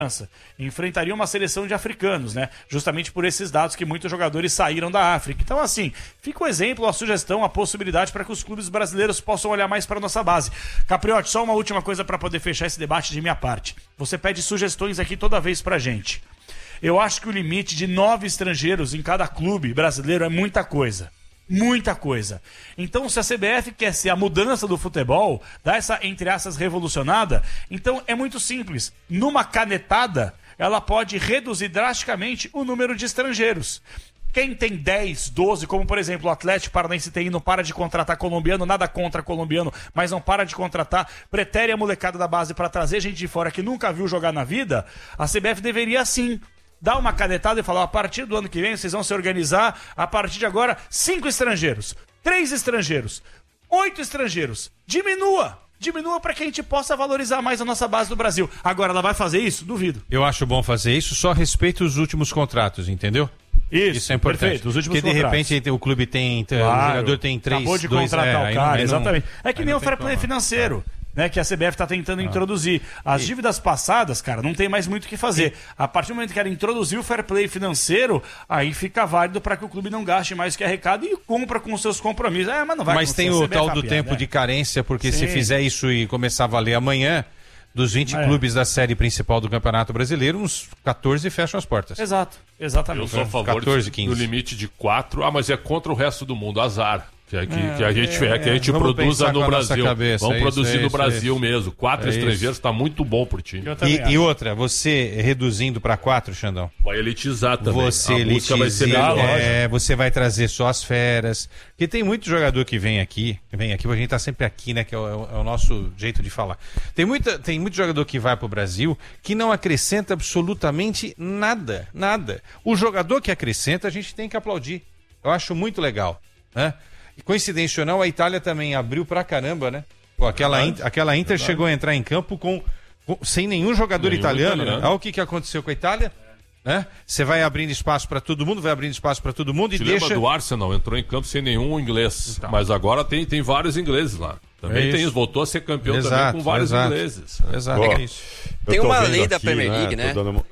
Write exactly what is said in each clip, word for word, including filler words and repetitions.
enfrentaria uma seleção de africanos, né? Justamente por esses dados que muitos jogadores saíram da África. Então, assim, fica o exemplo, a sugestão, a possibilidade para que os clubes brasileiros possam olhar mais para a nossa base. Capriotti, só uma última coisa para poder fechar esse debate de minha parte. Você pede sugestões aqui toda vez pra gente. Eu acho que o limite de nove estrangeiros em cada clube brasileiro é muita coisa. Muita coisa. Então, se a C B F quer ser a mudança do futebol, dar essa, entre aspas, revolucionada, então é muito simples. Numa canetada, ela pode reduzir drasticamente o número de estrangeiros. Quem tem dez, doze, como por exemplo o Atlético Paranaense tem, não para de contratar colombiano, nada contra colombiano, mas não para de contratar, pretere a molecada da base para trazer gente de fora que nunca viu jogar na vida, a C B F deveria sim dar uma canetada e falar, a partir do ano que vem vocês vão se organizar, a partir de agora, cinco estrangeiros, três estrangeiros, oito estrangeiros, diminua, diminua para que a gente possa valorizar mais a nossa base do Brasil. Agora, ela vai fazer isso? Duvido. Eu acho bom fazer isso, só respeito os últimos contratos, entendeu? Isso, isso é importante. Perfeito, os últimos Porque de contratos. repente o clube tem, Claro, o jogador tem três, acabou de dois, contratar é, o cara, não, exatamente. Não, é que nem o fair play financeiro. É. Né, que a C B F está tentando ah. introduzir. As dívidas passadas, cara, não tem mais muito o que fazer. A partir do momento que ela introduzir o fair play financeiro, aí fica válido para que o clube não gaste mais que arrecada e cumpra com os seus compromissos. É, mas não vai mas tem o tal do tempo né? de carência, porque Sim. se fizer isso e começar a valer amanhã, dos vinte é. clubes da série principal do Campeonato Brasileiro, uns catorze fecham as portas. Exato, exatamente. Eu sou a favor catorze, do limite de quatro. Ah, mas é contra o resto do mundo, azar. Que, é, que, é, que a gente, é, que a gente é, produza no Brasil. Cabeça, vamos é produzir isso, é no isso, Brasil é mesmo. Quatro é estrangeiros está muito bom pro time. E, e outra, você reduzindo para quatro, Xandão. Vai elitizar também. Você elitiza, vai ser é, você vai trazer só as feras. Porque tem muito jogador que vem aqui, vem aqui, a gente tá sempre aqui, né? Que é o, é o nosso jeito de falar. Tem, muita, tem muito jogador que vai pro Brasil que não acrescenta absolutamente nada. Nada. O jogador que acrescenta, a gente tem que aplaudir. Eu acho muito legal, né? Coincidência ou não, a Itália também abriu pra caramba, né? Pô, aquela, Inter, aquela Inter Verdade. chegou a entrar em campo com, com sem nenhum jogador nenhum italiano. italiano. Né? Olha o que, que aconteceu com a Itália. Né? Você vai abrindo espaço para todo mundo, vai abrindo espaço para todo mundo e Te deixa... lembra do Arsenal? Entrou em campo sem nenhum inglês. Então. Mas agora tem, tem vários ingleses lá. Também é tem isso. Voltou a ser campeão exato, também com vários exato. ingleses. Exato. Pô, é isso. Tem uma lei aqui, da Premier League, né? né? Dando...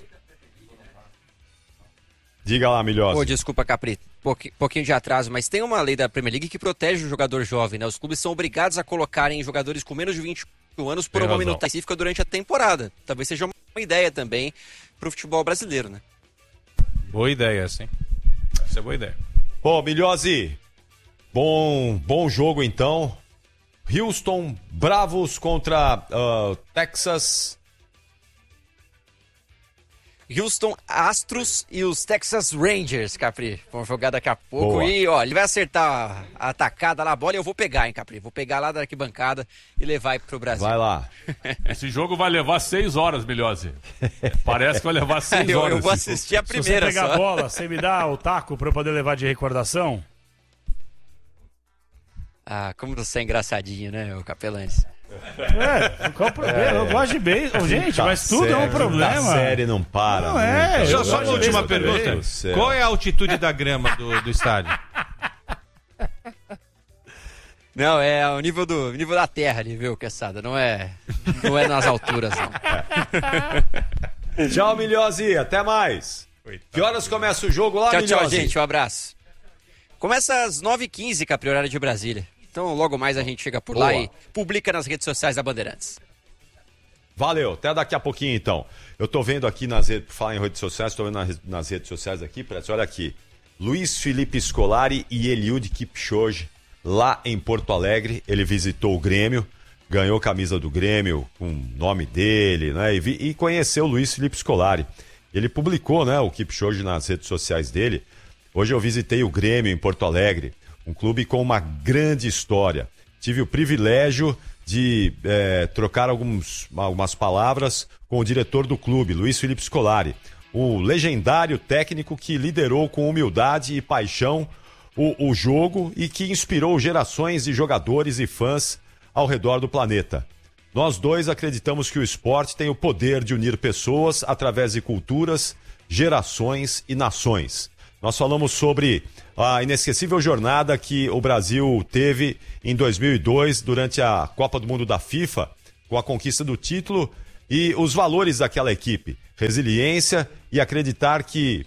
Diga lá, Milhosa. Pô, desculpa, Capri. Pouquinho, pouquinho de atraso, mas tem uma lei da Premier League que protege o jogador jovem, né? Os clubes são obrigados a colocarem jogadores com menos de vinte e um anos por tem uma minuta específica durante a temporada. Talvez seja uma ideia também pro futebol brasileiro, né? Boa ideia, sim. Essa é boa ideia. Pô, Milhosi, bom, bom jogo então. Houston Bravos contra uh, Texas... Houston Astros e os Texas Rangers, Capri. Vão jogar daqui a pouco. Boa. E, ó, ele vai acertar a atacada lá, a bola e eu vou pegar, hein, Capri. Vou pegar lá da arquibancada e levar aí pro Brasil. Vai lá. Esse jogo vai levar seis horas, Milhosi. Parece que vai levar seis eu, horas. Eu vou assistir a primeira. Se você pegar só. a bola, você me dá o taco pra eu poder levar de recordação? Ah, como você é engraçadinho, né, o Capelães? É, qual o problema? É. Eu gosto de beisebol, gente, tá mas tudo sério, é um problema. A série não para. Não é. Só, só uma última pergunta. Qual é a altitude da grama do, do estádio? Não, é o nível, do, nível da terra ali, viu, Quesada? Não é, não é nas alturas, não. É. Tchau, Milhosi. Até mais. Coitado. Que horas começa o jogo lá, tchau, Milhosi? Tchau, gente. Um abraço. Começa às nove e quinze, Capri, horário de Brasília. Então, logo mais a gente chega por Boa. lá e publica nas redes sociais da Bandeirantes. Valeu, até daqui a pouquinho então. Eu tô vendo aqui nas redes, por falar em redes sociais, tô vendo nas, nas redes sociais aqui, Preto, olha aqui. Luiz Felipe Scolari e Eliud Kipchoge, lá em Porto Alegre. Ele visitou o Grêmio, ganhou camisa do Grêmio com o nome dele, né? E, vi, e conheceu o Luiz Felipe Scolari. Ele publicou, né, o Kipchoge nas redes sociais dele. Hoje eu visitei o Grêmio em Porto Alegre. Um clube com uma grande história. Tive o privilégio de é, trocar alguns, algumas palavras com o diretor do clube, Luiz Felipe Scolari. O legendário técnico que liderou com humildade e paixão o, o jogo e que inspirou gerações de jogadores e fãs ao redor do planeta. Nós dois acreditamos que o esporte tem o poder de unir pessoas através de culturas, gerações e nações. Nós falamos sobre a inesquecível jornada que o Brasil teve em dois mil e dois, durante a Copa do Mundo da FIFA, com a conquista do título E os valores daquela equipe, resiliência e acreditar que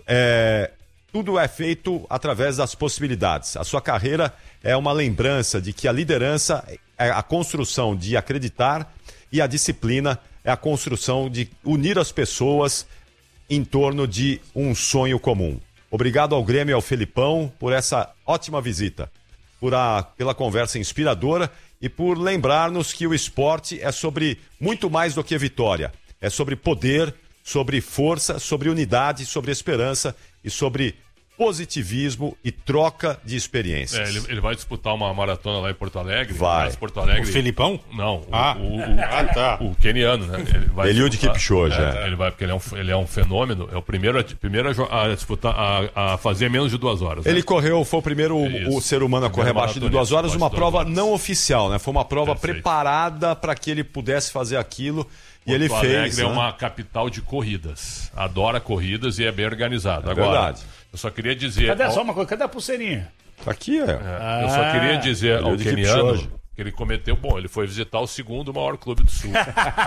é, tudo é feito através das possibilidades. A sua carreira é uma lembrança de que a liderança é a construção de acreditar e a disciplina é a construção de unir as pessoas em torno de um sonho comum. Obrigado ao Grêmio e ao Felipão por essa ótima visita, por a, pela conversa inspiradora e por lembrar-nos que o esporte é sobre muito mais do que vitória. É sobre poder, sobre força, sobre unidade, sobre esperança e sobre positivismo e troca de experiências. É, ele, ele vai disputar uma maratona lá em Porto Alegre. Vai. Porto Alegre. O Felipão? Não. Ah, o, o, o, ah tá. O keniano, né? Ele vai Eliud Kipchoge. É, ele vai, porque ele é, um, ele é um fenômeno. É o primeiro, a, primeiro a, a disputar, a, a fazer menos de duas horas. Né? Ele correu, foi o primeiro o, o ser humano a correr abaixo de duas horas, uma prova horas. não oficial, né? Foi uma prova Perfeito. preparada para que ele pudesse fazer aquilo. E ele Porto fez. Alegre né? é uma capital de corridas. Adora corridas e é bem organizado. É Agora, verdade. eu só queria dizer. Cadê ao... só uma coisa? Cadê a pulseirinha? Tá aqui, é. é Ah, eu só queria dizer ao keniano Kipchoge. que ele cometeu. Bom, ele foi visitar o segundo maior clube do Sul.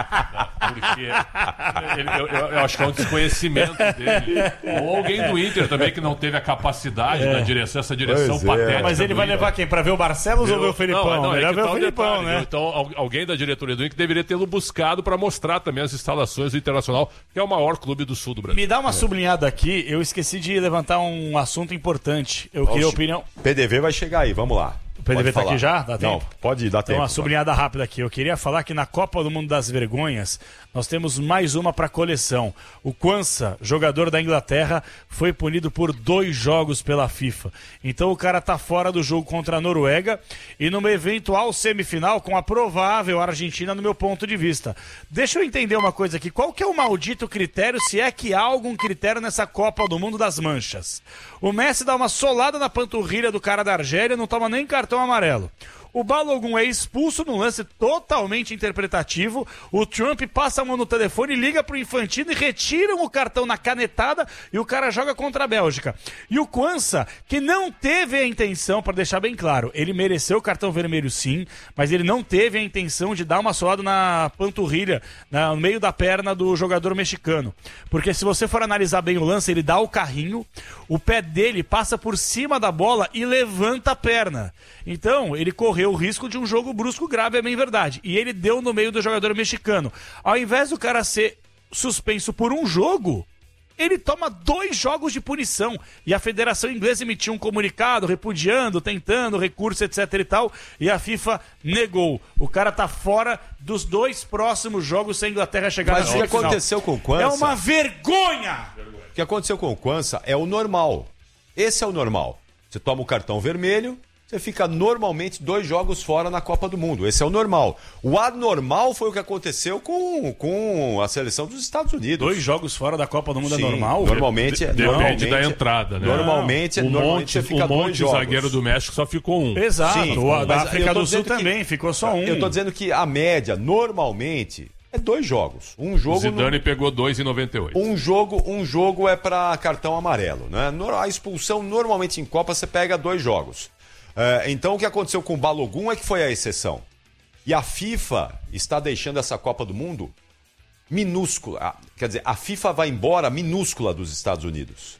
Porque ele, eu, eu, eu acho que é um desconhecimento dele. Ou alguém do Inter também que não teve a capacidade É. na direção, essa direção Pois é. patética. Mas ele vai do levar Inter. quem? Pra ver o Barcelos ou ver o Felipão? Não, não, é Melhor que ver tá o um Felipão, detalhe, né? viu? Então, al- alguém da diretoria do Inter deveria tê-lo buscado para mostrar também as instalações do Internacional, que é o maior clube do sul do Brasil. Me dá uma sublinhada aqui, eu esqueci de levantar um assunto importante. Eu queria a opinião. P D V vai chegar aí, vamos lá. O P D V Pode tá falar. aqui já? Dá tempo? Não, pode ir, dá Então, tempo. uma sublinhada rápida aqui. Eu queria falar que na Copa do Mundo das Vergonhas, nós temos mais uma para coleção. O Quansah, jogador da Inglaterra, foi punido por dois jogos pela FIFA. Então o cara tá fora do jogo contra a Noruega e numa eventual semifinal com a provável Argentina, no meu ponto de vista. Deixa eu entender uma coisa aqui. Qual que é o maldito critério, se é que há algum critério nessa Copa do Mundo das Manchas? O Messi dá uma solada na panturrilha do cara da Argélia, não toma nem cartão amarelo. O Balogun é expulso num lance totalmente interpretativo. O Trump passa a mão no telefone, liga pro Infantino e retiram o cartão na canetada e o cara joga contra a Bélgica. E o Quansah, que não teve a intenção, para deixar bem claro, ele mereceu o cartão vermelho sim, mas ele não teve a intenção de dar uma solada na panturrilha, na- no meio da perna do jogador mexicano. Porque se você for analisar bem o lance, ele dá o carrinho, o pé dele passa por cima da bola e levanta a perna. Então, ele correu o risco de um jogo brusco grave, é bem verdade. E ele deu no meio do jogador mexicano. Ao invés do cara ser suspenso por um jogo, ele toma dois jogos de punição. E a Federação Inglesa emitiu um comunicado repudiando, tentando, recurso, etc e tal. E a FIFA negou. O cara tá fora dos dois próximos jogos se a Inglaterra chegar Mas na o que semifinal. aconteceu com o Quansah? É uma vergonha! O que aconteceu com o Quansah é o normal. Esse é o normal. Você toma o cartão vermelho, você fica normalmente dois jogos fora na Copa do Mundo. Esse é o normal. O anormal foi o que aconteceu com, com a seleção dos Estados Unidos. Dois jogos fora da Copa do Mundo Sim, é normal? Normalmente, Depende normalmente da entrada, né? Normalmente, O normalmente monte, você fica o dois monte jogos. zagueiro do México só ficou um. Exato. Sim, o da mas África eu tô do Sul dizendo que- também, ficou só um. Eu tô dizendo que a média, normalmente, é dois jogos. Um O jogo. Zidane no- pegou dois em noventa e oito. Um jogo, um jogo é para cartão amarelo, né? No- A expulsão normalmente em Copa você pega dois jogos. É, então o que aconteceu com o Balogun é que foi a exceção. E a FIFA está deixando essa Copa do Mundo minúscula. Ah, Quer dizer, a FIFA vai embora minúscula dos Estados Unidos.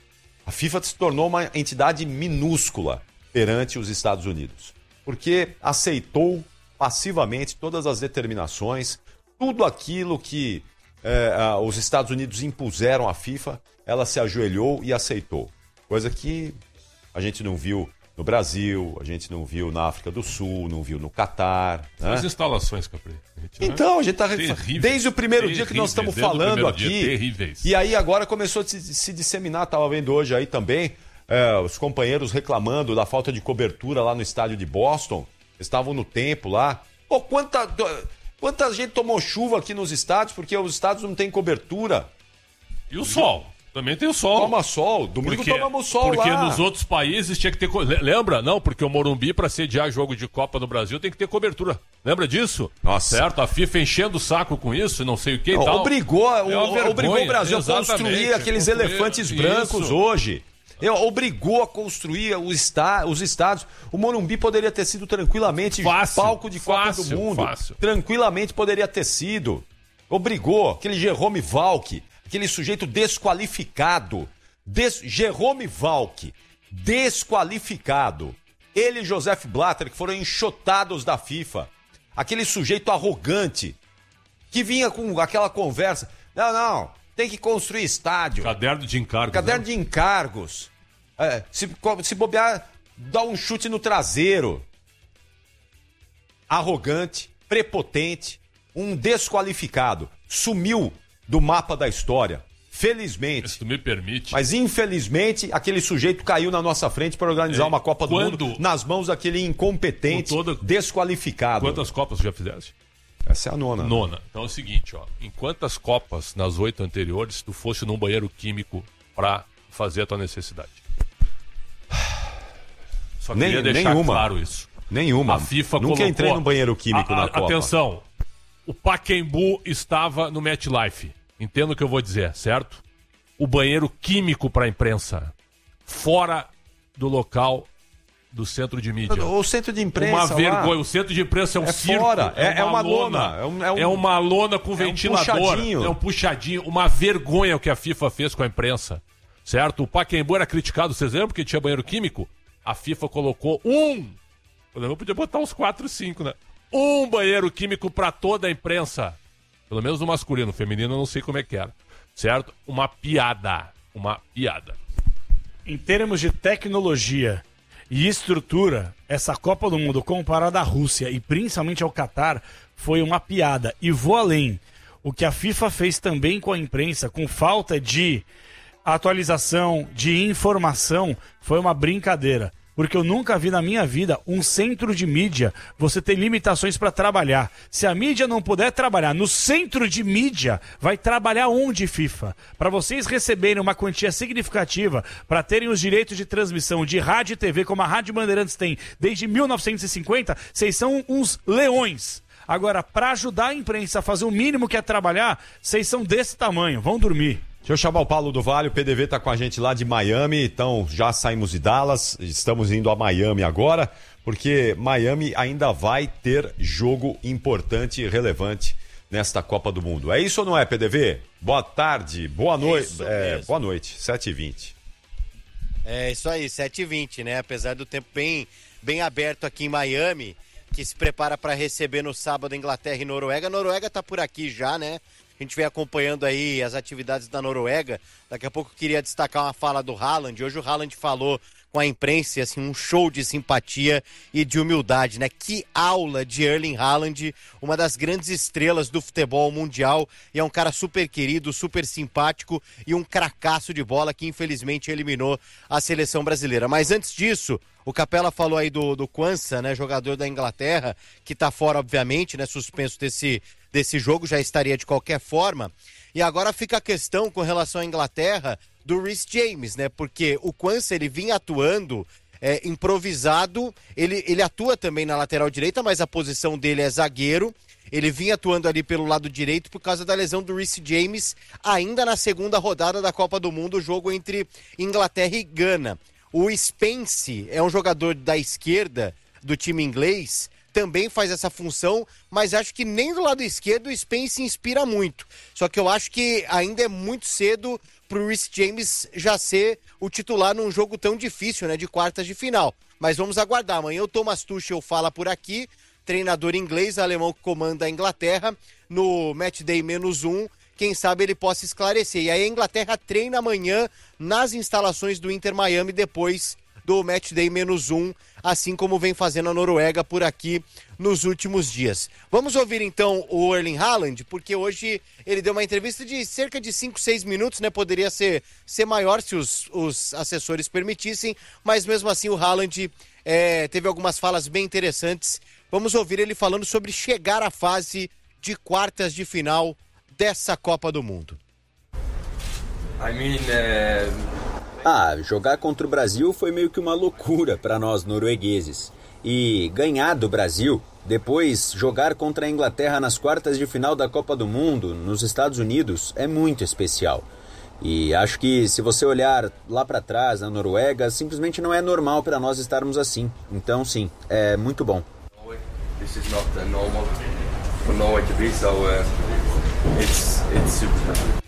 A FIFA se tornou uma entidade minúscula perante os Estados Unidos. Porque aceitou passivamente todas as determinações, tudo aquilo que eh, ah, os Estados Unidos impuseram à FIFA, ela se ajoelhou e aceitou. Coisa que a gente não viu no Brasil, a gente não viu na África do Sul, não viu no Catar. Né? As instalações, Capri. Então, a gente está Terríveis. desde o primeiro dia que nós Terríveis. estamos Desde o falando primeiro aqui. dia, terríveis. E aí agora começou a se, se disseminar, estava vendo hoje aí também, é, os companheiros reclamando da falta de cobertura lá no estádio de Boston. Estavam no tempo lá. Pô, quanta, quanta gente tomou chuva aqui nos estádios porque os estádios não têm cobertura. E o sol? Também tem o sol. Toma sol, domingo Porque, tomamos sol porque lá. nos outros países tinha que ter... co- Le- Lembra? Não, porque o Morumbi, para sediar jogo de Copa no Brasil, tem que ter cobertura. Lembra disso? Nossa. Certo? A FIFA enchendo o saco com isso, não sei o que e Não, tal. obrigou, É o- uma vergonha. obrigou o Brasil a Exatamente. construir aqueles Construir- elefantes brancos Isso. hoje. Eu- Obrigou a construir o está, os estádios. O Morumbi poderia ter sido tranquilamente Fácil, palco de Copa fácil, do Mundo. fácil. Tranquilamente poderia ter sido. Obrigou aquele Jerome Valk, aquele sujeito desqualificado. Des... Jerome Valk, desqualificado. Ele e Joseph Blatter, que foram enxotados da FIFA. Aquele sujeito arrogante, que vinha com aquela conversa. Não, não, tem que construir estádio. Caderno de encargos. Caderno né? de encargos. É, se, se bobear, dá um chute no traseiro. Arrogante, prepotente, um desqualificado. Sumiu do mapa da história. Felizmente. Se tu me permite. Mas infelizmente, aquele sujeito caiu na nossa frente para organizar é, uma Copa do quando... Mundo nas mãos daquele incompetente, toda... desqualificado. Quantas Copas já fizeste? Essa é a nona. Nona. Né? Então é o seguinte, ó. Em quantas Copas, nas oito anteriores, tu fosse num banheiro químico para fazer a tua necessidade? Só queria Nem, deixar nenhuma. claro isso. Nenhuma. A FIFA Nunca colocou... entrei no banheiro químico a, a, na Copa. Atenção. O Pacaembu estava no MetLife. Entenda o que eu vou dizer, certo? O banheiro químico para a imprensa. Fora do local do centro de mídia. O centro de imprensa. Uma vergonha. Lá. O centro de imprensa é um é circo. Fora. É, é, uma, uma lona. lona. É, um, é, um, é uma lona com é ventilador. Um puxadinho. É um puxadinho. Uma vergonha o que a FIFA fez com a imprensa. Certo? O Pacaembu era criticado, vocês lembram que tinha banheiro químico? A FIFA colocou um. Eu podia botar uns quatro, cinco, né? Um banheiro químico para toda a imprensa. Pelo menos no masculino. O feminino eu não sei como é que era. Certo? Uma piada. Uma piada. Em termos de tecnologia e estrutura, essa Copa do Mundo comparada à Rússia e principalmente ao Catar foi uma piada. E vou além. O que a FIFA fez também com a imprensa, com falta de atualização, de informação, foi uma brincadeira. Porque eu nunca vi na minha vida um centro de mídia você ter limitações para trabalhar. Se a mídia não puder trabalhar no centro de mídia, vai trabalhar onde, FIFA? Para vocês receberem uma quantia significativa, para terem os direitos de transmissão de rádio e T V, como a Rádio Bandeirantes tem desde mil novecentos e cinquenta, vocês são uns leões. Agora, para ajudar a imprensa a fazer o mínimo que é trabalhar, vocês são desse tamanho. Vão dormir. Deixa eu chamar o Paulo do Vale, o P D V está com a gente lá de Miami, então já saímos de Dallas, estamos indo a Miami agora, porque Miami ainda vai ter jogo importante e relevante nesta Copa do Mundo. É isso ou não é, P D V? Boa tarde, boa noite, é, boa noite, sete e vinte. É isso aí, sete e vinte, né? Apesar do tempo bem, bem aberto aqui em Miami, que se prepara para receber no sábado Inglaterra e Noruega. A Noruega está por aqui já, né? A gente vem acompanhando aí as atividades da Noruega. Daqui a pouco eu queria destacar uma fala do Haaland. Hoje o Haaland falou com a imprensa, assim, um show de simpatia e de humildade, né? Que aula de Erling Haaland, uma das grandes estrelas do futebol mundial, e é um cara super querido, super simpático e um cracaço de bola que infelizmente eliminou a seleção brasileira. Mas antes disso, o Capela falou aí do, do Quansah, né? Jogador da Inglaterra, que tá fora, obviamente, né? Suspenso desse... desse jogo, já estaria de qualquer forma. E agora fica a questão com relação à Inglaterra do Reece James, né? Porque o Quansah, ele vinha atuando é, improvisado, ele, ele atua também na lateral direita, mas a posição dele é zagueiro. Ele vinha atuando ali pelo lado direito por causa da lesão do Reece James, ainda na segunda rodada da Copa do Mundo, o jogo entre Inglaterra e Gana. O Spence é um jogador da esquerda do time inglês, também faz essa função, mas acho que nem do lado esquerdo o Spence inspira muito. Só que eu acho que ainda é muito cedo pro Reece James já ser o titular num jogo tão difícil, né, de quartas de final. Mas vamos aguardar. Amanhã o Thomas Tuchel fala por aqui, treinador inglês, alemão que comanda a Inglaterra, no Matchday menos um, quem sabe ele possa esclarecer. E aí a Inglaterra treina amanhã nas instalações do Inter Miami, depois do Matchday menos um, assim como vem fazendo a Noruega por aqui nos últimos dias. Vamos ouvir então o Erling Haaland, porque hoje ele deu uma entrevista de cerca de cinco, seis minutos, né? Poderia ser, ser maior se os, os assessores permitissem, mas mesmo assim o Haaland é, teve algumas falas bem interessantes. Vamos ouvir ele falando sobre chegar à fase de quartas de final dessa Copa do Mundo. I mean, uh... Ah, jogar contra o Brasil foi meio que uma loucura para nós noruegueses. E ganhar do Brasil, depois jogar contra a Inglaterra nas quartas de final da Copa do Mundo, nos Estados Unidos, é muito especial. E acho que se você olhar lá para trás, na Noruega, simplesmente não é normal para nós estarmos assim. Então sim, é muito bom. This is not normal for Norway to be, so uh, it's it's super.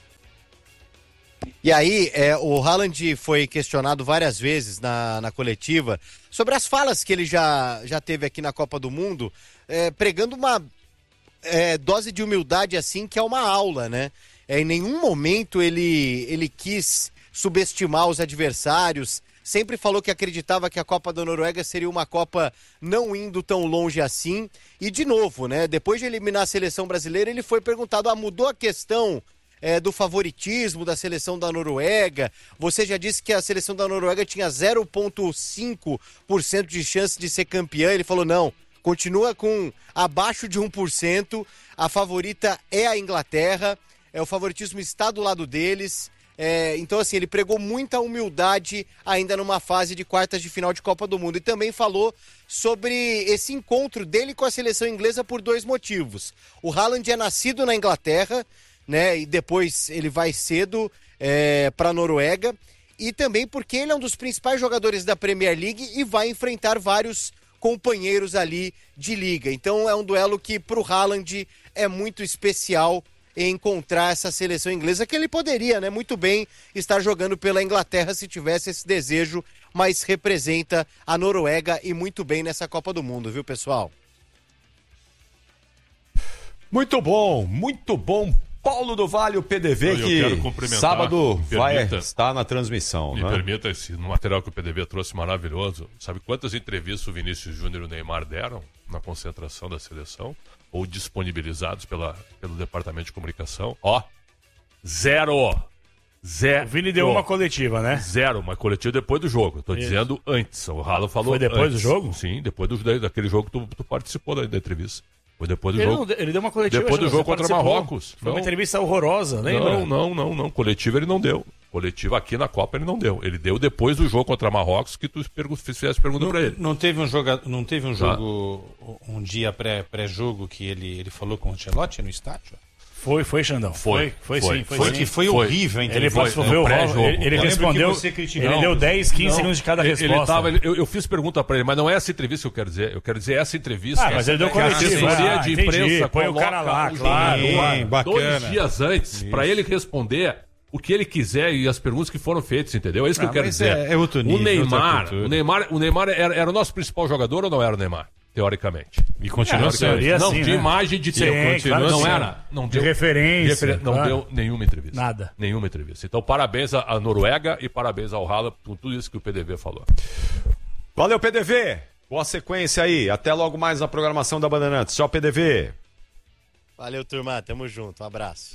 E aí, é, o Haaland foi questionado várias vezes na, na coletiva sobre as falas que ele já, já teve aqui na Copa do Mundo, é, pregando uma é, dose de humildade assim, que é uma aula, né? É, em nenhum momento ele, ele quis subestimar os adversários, sempre falou que acreditava que a Copa da Noruega seria uma Copa não indo tão longe assim. E de novo, né? Depois de eliminar a seleção brasileira, ele foi perguntado, ah, mudou a questão... É, do favoritismo da seleção da Noruega. Você já disse que a seleção da Noruega tinha zero vírgula cinco por cento de chance de ser campeã. Ele falou, não, continua com abaixo de um por cento. A favorita é a Inglaterra. É, o favoritismo está do lado deles. É, então, assim, ele pregou muita humildade ainda numa fase de quartas de final de Copa do Mundo. E também falou sobre esse encontro dele com a seleção inglesa por dois motivos. O Haaland é nascido na Inglaterra, né? E depois ele vai cedo é, para a Noruega, e também porque ele é um dos principais jogadores da Premier League e vai enfrentar vários companheiros ali de liga. Então é um duelo que para o Haaland é muito especial encontrar essa seleção inglesa, que ele poderia, né, muito bem estar jogando pela Inglaterra se tivesse esse desejo, mas representa a Noruega e muito bem nessa Copa do Mundo, viu, pessoal? Muito bom, muito bom. Paulo do Vale, o P D V, que sábado vai estar na transmissão. Me né? permita, esse, no material que o P D V trouxe maravilhoso, sabe quantas entrevistas o Vinícius Júnior e o Neymar deram na concentração da seleção? Ou disponibilizados pela, pelo Departamento de Comunicação? Ó, zero! Zero. O Vini deu uma coletiva, né? Zero, uma coletiva depois do jogo. Tô Isso. dizendo antes. O Haaland falou Foi depois antes. do jogo? Sim, depois do, daquele jogo que tu, tu participou da, da entrevista. Foi depois do ele jogo. Não, ele deu uma coletiva. Depois do jogo contra Marrocos. Foi não. uma entrevista horrorosa, lembra? Não, não, não, não. Coletiva ele não deu. Coletiva aqui na Copa ele não deu. Ele deu depois do jogo contra Marrocos, que tu fizesse pergunta não, pra ele. Não teve um, joga... não teve um jogo, ah. um dia pré, pré-jogo que ele, ele falou com o Ancelotti no estádio? Foi, foi, Xandão. Foi, foi, foi sim. Foi, foi, sim. foi, foi horrível, hein? Ele passou o pré-jogo. Ele, ele respondeu, ele não, deu dez, quinze não, segundos de cada resposta. Ele tava, ele, eu, eu fiz pergunta pra ele, mas não é essa entrevista que eu quero dizer. Eu quero dizer essa entrevista. Ah, mas ele deu coletiva. A assessoria ah, de imprensa põe o cara lá, claro. Sim, bacana. Dois dias antes, Isso. pra ele responder o que ele quiser e as perguntas que foram feitas, entendeu? É isso que ah, eu quero dizer. É, é outro nível, o Neymar, o Neymar, o Neymar era, era o nosso principal jogador ou não era o Neymar? Teoricamente. E continua sendo. É, não, assim, de né? imagem de tempo. Sim, claro, não sim. era. Não deu, de referência. Refer... Não claro. deu nenhuma entrevista. Nada. Nenhuma entrevista. Então, parabéns à Noruega e parabéns ao Haaland por tudo isso que o P D V falou. Valeu, P D V. Boa sequência aí. Até logo mais na programação da Bandeirantes. Tchau, P D V. Valeu, turma. Tamo junto. Um abraço.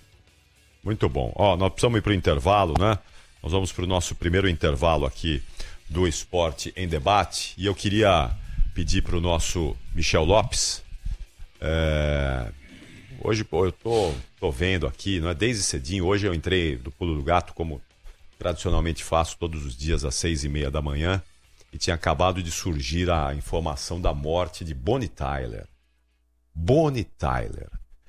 Muito bom. Ó, nós precisamos ir para o intervalo, né? Nós vamos para o nosso primeiro intervalo aqui do Esporte em Debate. E eu queria pedir para o nosso Michel Lopes. É... Hoje, pô, eu tô, tô vendo aqui, não é? Desde cedinho. Hoje eu entrei do Pulo do Gato, como tradicionalmente faço todos os dias às seis e meia da manhã. E tinha acabado de surgir a informação da morte de Bonnie Tyler. Bonnie Tyler.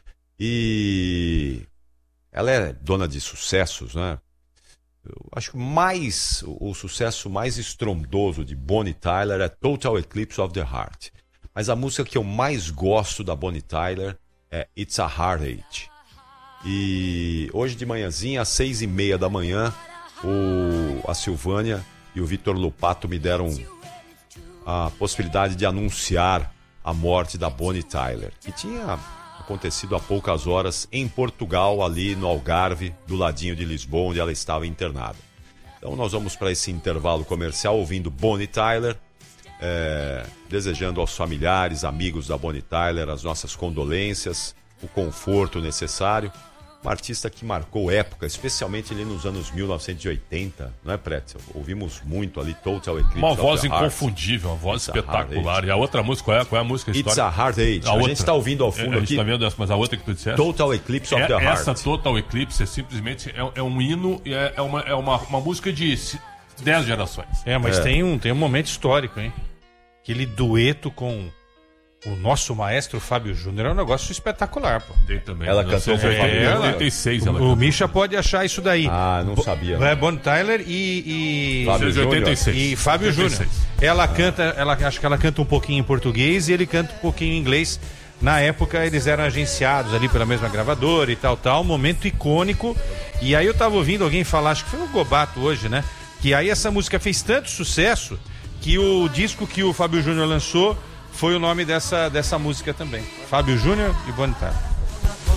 E ela é dona de sucessos, né? Eu acho que mais, o sucesso mais estrondoso de Bonnie Tyler é Total Eclipse of the Heart. Mas a música que eu mais gosto da Bonnie Tyler é It's a Heartache. E hoje de manhãzinha, às seis e meia da manhã, o, a Silvânia e o Vitor Lupato me deram a possibilidade de anunciar a morte da Bonnie Tyler, que tinha acontecido há poucas horas em Portugal, ali no Algarve, do ladinho de Lisboa, onde ela estava internada. Então nós vamos para esse intervalo comercial ouvindo Bonnie Tyler, é, desejando aos familiares, amigos da Bonnie Tyler as nossas condolências, o conforto necessário. Uma artista que marcou época, especialmente ali nos anos mil novecentos e oitenta, não é, Pretzel? Ouvimos muito ali Total Eclipse Uma of voz the Heart. inconfundível, uma voz It's espetacular. E a outra música, qual é, qual é a música histórica? It's a Heart Age. A, a gente está ouvindo ao fundo a aqui. gente tá vendo essa, mas a outra que tu disseste? Total Eclipse of é, the Heart. Essa Total Eclipse é simplesmente é, é um hino, é, é, uma, é uma, uma música de dez gerações. É, mas É. Tem, um, tem um momento histórico, hein? Aquele dueto com o nosso maestro Fábio Júnior é um negócio espetacular, pô. Tem também. Ela Não cantou sei, com o Fábio é, Júnior? oitenta e seis ela O cantou. Misha pode achar isso daí. Ah, não sabia. É Bonnie Tyler e, e... Fábio Júnior. oitenta e seis. E Fábio oitenta e Júnior. seis. Ela canta, ela, acho que ela canta um pouquinho em português e ele canta um pouquinho em inglês, Na época eles eram agenciados ali pela mesma gravadora e tal, tal, um momento icônico. E aí eu tava ouvindo alguém falar, acho que foi o Gobato hoje, né? Que aí essa música fez tanto sucesso que o disco que o Fábio Júnior lançou foi o nome dessa, dessa música também. Fábio Júnior e Bonnie Tyler.